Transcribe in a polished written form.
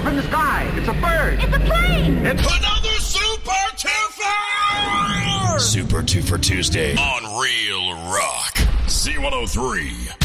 from the sky. It's a bird. It's a plane. It's another Super Twofer! Super Twofer Tuesday on Real Rock. C103.